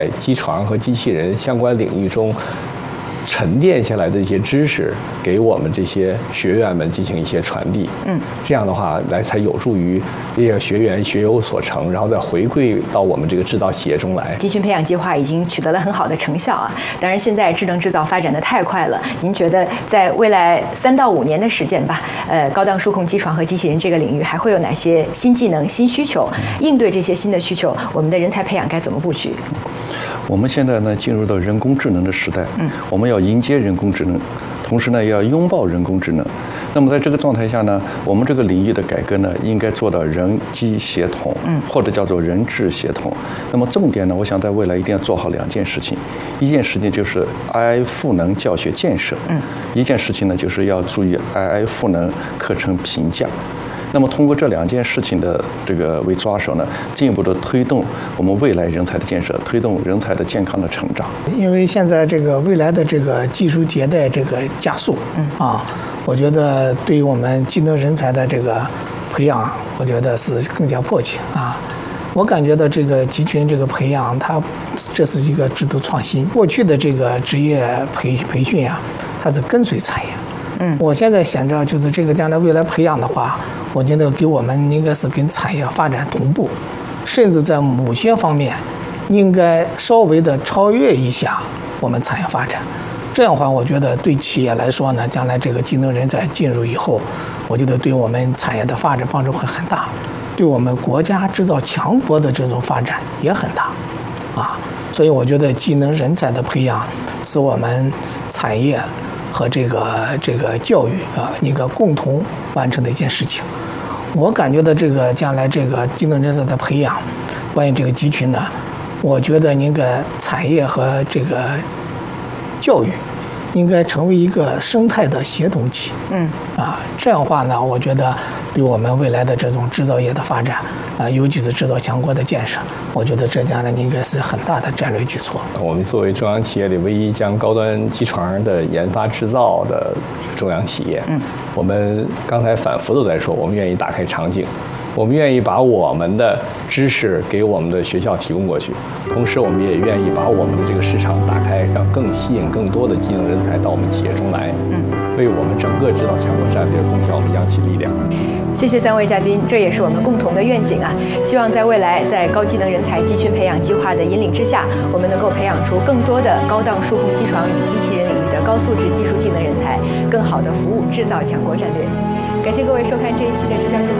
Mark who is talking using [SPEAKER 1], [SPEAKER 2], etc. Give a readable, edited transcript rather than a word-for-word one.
[SPEAKER 1] 机床和机器人相关领域中沉淀下来的一些知识，给我们这些学员们进行一些传递。这样的话，才有助于这些学员学有所成，然后再回馈到我们这个制造企业中来。
[SPEAKER 2] 集群培养计划已经取得了很好的成效啊！当然，现在智能制造发展的太快了，您觉得在未来3到5年的时间吧，高档数控机床和机器人这个领域还会有哪些新技能、新需求？应对这些新的需求，我们的人才培养该怎么布局？
[SPEAKER 3] 我们现在呢进入到人工智能的时代，我们要迎接人工智能，同时呢要拥抱人工智能。那么在这个状态下呢，我们这个领域的改革呢，应该做到人机协同，或者叫做人智协同。那么重点呢，我想在未来一定要做好2件事情，一件事情就是 AI 赋能教学建设，一件事情呢就是要注意 AI 赋能课程评价。那么通过这2件事情的这个为抓手呢，进一步的推动我们未来人才的建设，推动人才的健康的成长。
[SPEAKER 4] 因为现在这个未来的这个技术迭代这个加速，我觉得对于我们技能人才的这个培养，我觉得是更加迫切啊。我感觉到这个集群这个培养，这是一个制度创新。过去的这个职业培训啊，它是跟随产业。我现在想着就是这个将来未来培养的话，我觉得给我们应该是跟产业发展同步，甚至在某些方面应该稍微的超越一下我们产业发展。这样的话，我觉得对企业来说呢，将来这个技能人才进入以后，我觉得对我们产业的发展帮助会很大，对我们国家制造强国的这种发展也很大，所以我觉得技能人才的培养是我们产业和这个教育应该共同完成的一件事情。我感觉到这个将来这个技能人才的培养，关于这个集群呢，我觉得应该产业和这个教育应该成为一个生态的协同体。这样的话呢，我觉得对我们未来的这种制造业的发展尤其是制造强国的建设，我觉得这将来应该是很大的战略举措。
[SPEAKER 1] 我们作为中央企业里唯一将高端机床的研发制造的中央企业，我们刚才反复都在说，我们愿意打开场景，我们愿意把我们的知识给我们的学校提供过去，同时我们也愿意把我们的这个市场打开，让更吸引更多的技能人才到我们企业中来，为我们整个制造强国战略贡献我们央企力量。
[SPEAKER 2] 谢谢3位嘉宾，这也是我们共同的愿景啊！希望在未来，在高技能人才集群培养计划的引领之下，我们能够培养出更多的高档数控机床与机器人领域的高素质技术技能人才，更好地服务制造强国战略。感谢各位收看这一期的支教之路。